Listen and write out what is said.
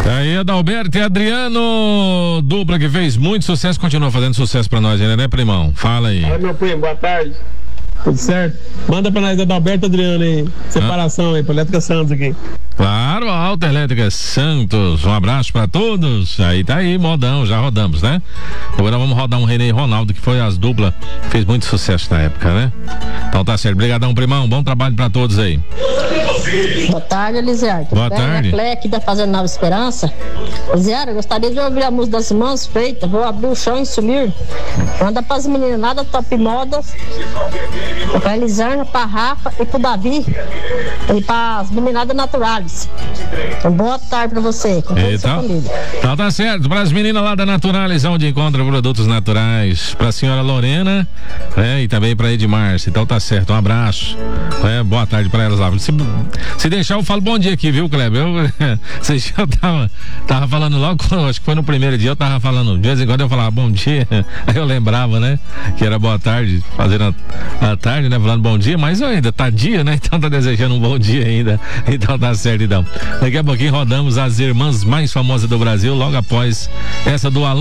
Aí, Adalberto e Adriano, dupla que fez muito sucesso, continua fazendo sucesso pra nós ainda, né, primão? Fala aí. Oi, meu primo, boa tarde. Tudo certo? Manda pra nós, Adalberto e Adriano aí. Separação aí, pra Elétrica Santos aqui. Claro, Alta Elétrica Santos, um abraço pra todos. Aí tá aí, modão, já rodamos, né? Agora vamos rodar um René e Ronaldo, que foi as duplas, fez muito sucesso na época, né? Então tá certo, brigadão, primão, bom trabalho pra todos aí. Boa tarde, Elisiário. Boa tarde. É aqui da Fazenda Nova Esperança. Elisiário, eu gostaria de ouvir a música das Mãos Feitas. Vou abrir o chão e sumir. Manda pras meninas nada Top Modas, pra Elisânia, pra Rafa e pro Davi e pras meninadas Naturais. Então, boa tarde pra você. Então tá certo, pras meninas lá da Naturalis, onde encontra produtos naturais, pra senhora Lorena, e também pra Edmar. Então tá certo, um abraço, boa tarde pra elas lá. Se deixar, eu falo bom dia aqui, viu, Kleber? Eu tava falando logo, acho que foi no primeiro dia, eu tava falando, de vez em quando eu falava bom dia, aí eu lembrava, né, que era boa tarde, fazendo a tarde, né, falando bom dia, mas ainda tá dia, né, então tá desejando um bom dia ainda, então tá certo, então. Daqui a pouquinho rodamos as irmãs mais famosas do Brasil, logo após essa do Alan.